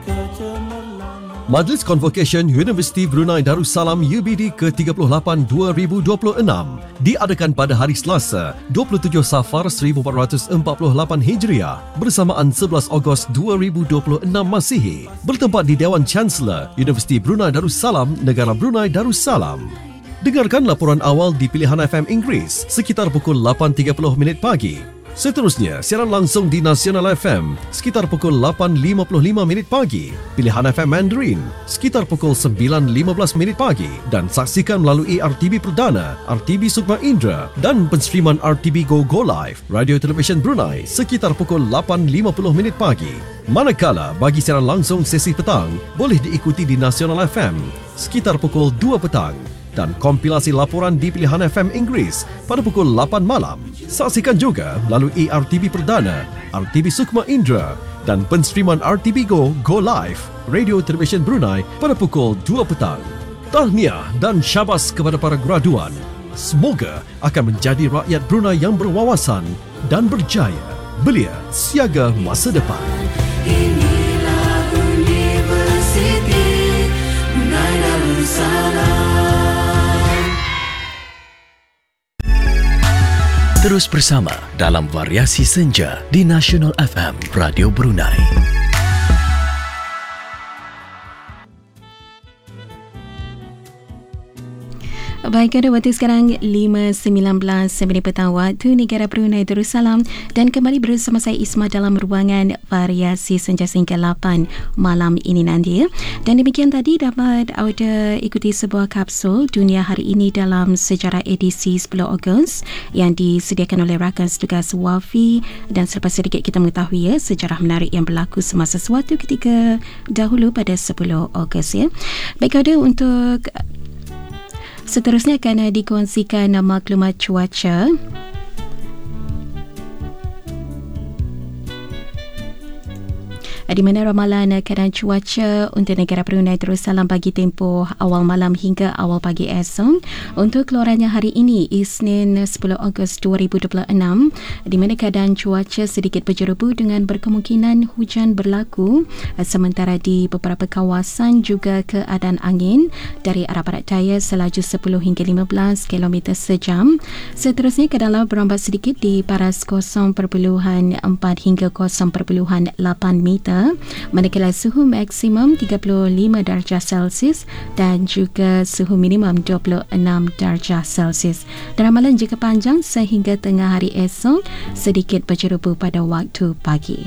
Majlis Convocation Universiti Brunei Darussalam UBD ke-38 2026 diadakan pada hari Selasa 27 Safar 1448 Hijriah bersamaan 11 Ogos 2026 Masihi, bertempat di Dewan Chancellor Universiti Brunei Darussalam, Negara Brunei Darussalam. Dengarkan laporan awal di Pilihan FM Inggeris sekitar pukul 8.30 pagi. Seterusnya, siaran langsung di Nasional FM sekitar pukul 8.55 pagi, Pilihan FM Mandarin sekitar pukul 9.15 pagi dan saksikan melalui RTB Perdana, RTB Sukma Indra dan penstriman RTB Go Live, Radio Television Brunei sekitar pukul 8.50 pagi. Manakala bagi siaran langsung sesi petang boleh diikuti di Nasional FM sekitar pukul 2 petang dan kompilasi laporan di Pilihan FM Inggeris pada pukul 8 malam. Saksikan juga melalui RTB Perdana, RTB Sukma Indra dan penstriman RTB Go Live, Radio Television Brunei pada pukul 2 petang. Tahniah dan syabas kepada para graduan. Semoga akan menjadi rakyat Brunei yang berwawasan dan berjaya. Belia siaga masa depan. Inilah Universiti Brunei Darussalam. Terus bersama dalam Variasi Senja di Nasional FM Radio Brunei. Baik, ada waktu sekarang 5.19 petang waktu negara Brunei Darussalam dan kembali bersama saya Isma dalam ruangan Variasi Senja sehingga 8 malam ini nanti. Dan demikian tadi dapat anda ikuti sebuah kapsul Dunia Hari Ini dalam sejarah edisi 10 Ogos yang disediakan oleh rakan setugas Wafi, dan selepas sedikit kita mengetahui sejarah menarik yang berlaku semasa suatu ketika dahulu pada 10 Ogos ya. Baik, ada untuk seterusnya akan dikongsikan maklumat cuaca. Di mana ramalan keadaan cuaca untuk negara Brunei Darussalam bagi tempoh awal malam hingga awal pagi esok. Untuk keluarannya hari ini, Isnin 10 Ogos 2026, di mana keadaan cuaca sedikit berjerubu dengan berkemungkinan hujan berlaku, sementara di beberapa kawasan juga keadaan angin dari arah barat daya selaju 10 hingga 15 km sejam. Seterusnya keadaan laut berombak sedikit di paras 0.4 hingga 0.8 meter. Manakala suhu maksimum 35 darjah Celsius dan juga suhu minimum 26 darjah Celsius. Dan ramalan jangka panjang sehingga tengah hari esok sedikit berjerubu pada waktu pagi.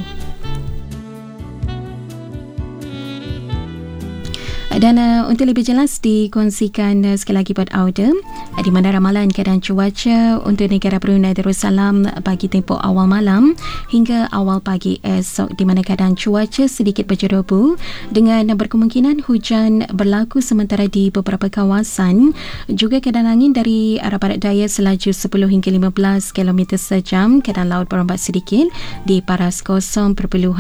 Dan untuk lebih jelas dikongsikan sekali lagi buat anda di mana ramalan keadaan cuaca untuk negara Brunei Darussalam bagi tempoh awal malam hingga awal pagi esok, di mana keadaan cuaca sedikit berjerubu dengan berkemungkinan hujan berlaku sementara di beberapa kawasan, juga keadaan angin dari arah barat daya selaju 10 hingga 15 km sejam, keadaan laut berombak sedikit di paras 0.4